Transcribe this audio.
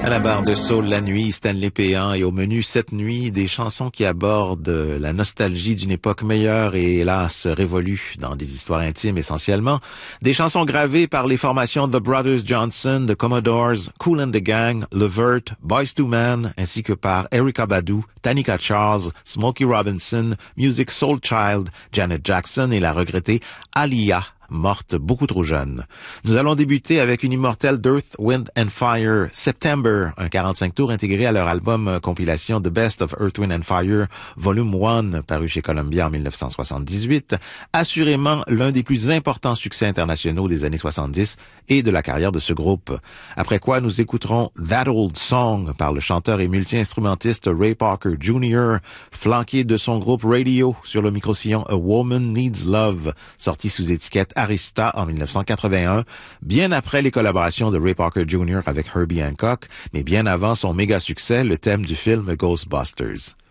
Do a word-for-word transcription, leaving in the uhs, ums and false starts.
À la barre de Soul la nuit, Stanley Péan, et au menu cette nuit, des chansons qui abordent la nostalgie d'une époque meilleure et hélas révolue dans des histoires intimes essentiellement. Des chansons gravées par les formations The Brothers Johnson, The Commodores, Kool and the Gang, Levert, Boyz two Men, ainsi que par Erykah Badu, Tanika Charles, Smokey Robinson, Musiq Soulchild, Janet Jackson et la regrettée Aaliyah, morte beaucoup trop jeune. Nous allons débuter avec une immortelle d'Earth, Wind and Fire, September, un quarante-cinq tours intégré à leur album compilation The Best of Earth, Wind and Fire, Volume un, paru chez Columbia en dix-neuf cent soixante-dix-huit, assurément l'un des plus importants succès internationaux des années soixante-dix et de la carrière de ce groupe. Après quoi, nous écouterons That Old Song par le chanteur et multi-instrumentiste Ray Parker junior, flanqué de son groupe Radio sur le micro-sillon A Woman Needs Love, sorti sous étiquette Arista en dix-neuf cent quatre-vingt-un, bien après les collaborations de Ray Parker junior avec Herbie Hancock, mais bien avant son méga succès, le thème du film Ghostbusters.